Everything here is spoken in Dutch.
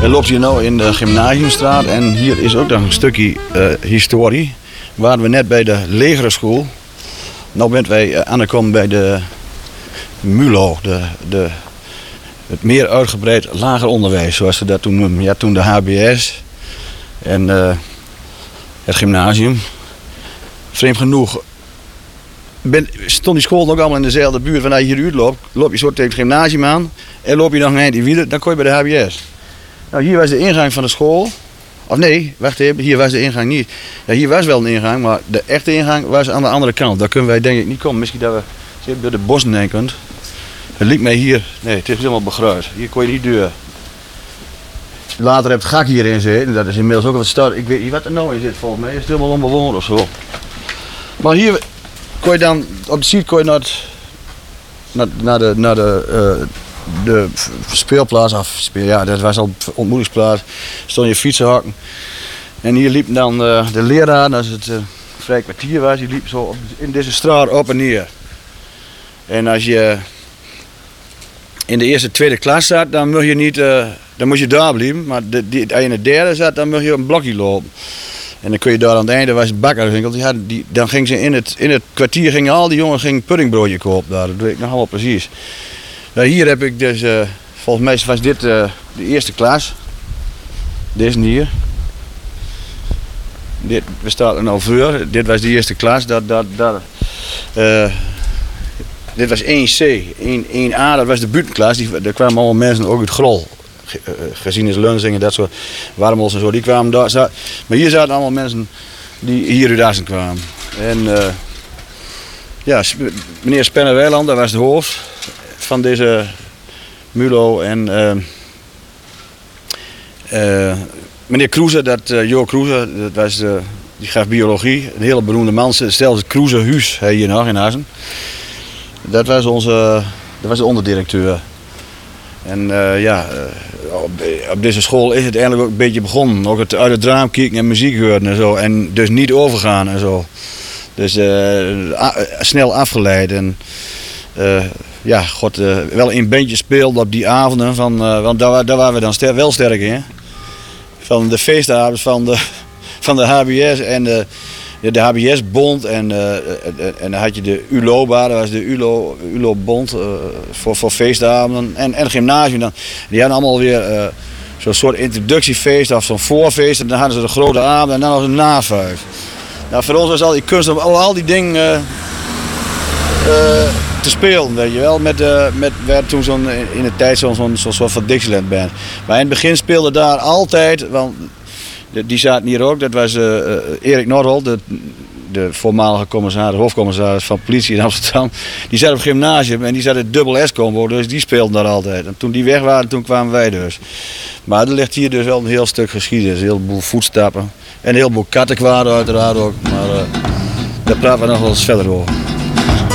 We lopen hier nu in de Gymnasiumstraat en hier is ook nog een stukje historie. Waren we net bij de legere school. Nu bent wij aangekomen bij de MULO, het meer uitgebreid lager onderwijs, zoals ze dat toen noemden. Ja, toen de HBS en het gymnasium. Vreemd genoeg stond die school ook allemaal in dezelfde buurt. Wanneer je hier uitloopt, loop je zo tegen het gymnasium aan en loop je nog een eindje weer, dan kom je bij de HBS. Nou, hier was de ingang van de school. Of nee, wacht even, hier was de ingang niet. Ja, hier was wel een ingang, maar de echte ingang was aan de andere kant. Daar kunnen wij denk ik niet komen. Misschien dat we door de bossen heen kunnen. Het liep mij hier, nee, het is helemaal begruid. Hier kon je niet deur. Later heb het gak hierin zitten, dat is inmiddels ook wat stad. Ik weet niet wat er nou in zit volgens mij, is het helemaal onbewoond of zo. Maar hier kon je dan, op de site kon je naar de speelplaats af. Ja, dat was al ontmoetingsplaats. Stond je fietsenhakken. En hier liep dan de leraar, als het vrij kwartier was, die liep zo in deze straat op en neer. En als je in de eerste, tweede klas zat, dan moest je niet, dan moest je daar blijven. Maar als je in de derde zat, dan moest je op een blokje lopen. En dan kun je daar aan het einde, was een bakkerswinkel, dan ging ze in het kwartier, gingen al die jongens puddingbroodje kopen daar. Dat weet ik nog allemaal precies. Nou, hier heb ik dus, volgens mij was dit de eerste klas. Deze hier. We staan er nou voor. Dit was de eerste klas. Dit was 1C. 1A, dat was de buitenklas. Daar kwamen allemaal mensen ook uit Grol. Gezien is Lunzingen, dat soort Warmels en zo. Die kwamen daar. Maar hier zaten allemaal mensen die hier uit Assen kwamen. En ja, meneer Spenner-Weiland, dat was de hoofd van deze MULO. En meneer Kroeze, Jo Kroeze, die gaf biologie. Een hele beroemde man. Stel het Kroeze Huis hier nog in Assen. Dat was de onderdirecteur. En op deze school is het eigenlijk ook een beetje begonnen. Ook uit het raam kijken en muziek horen en zo. En dus niet overgaan en zo. Dus snel afgeleid. En wel een bandje speelde op die avonden. Want daar waren we dan wel sterk in. Van de feestavond van de HBS en de HBS-bond. En dan had je de ULO-bar, dat was de ULO-bond voor feestavonden. En het gymnasium dan. Die hadden allemaal weer zo'n soort introductiefeest of zo'n voorfeest. En dan hadden ze de grote avond en dan was een navuif. Nou, voor ons was al die kunst om al die dingen te spelen, weet je wel. We hadden toen in de tijd zo'n soort van Dixieland band. Maar in het begin speelde daar altijd, want die zaten hier ook, dat was Erik Norrel, de voormalige hoofdcommissaris van politie in Amsterdam. Die zat op het gymnasium en die zat in het dubbel S-combo, dus die speelden daar altijd. En toen die weg waren, toen kwamen wij dus. Maar er ligt hier dus wel een heel stuk geschiedenis, een heleboel voetstappen. En een heleboel kattenkwaden uiteraard ook, maar daar praten we nog wel eens verder over.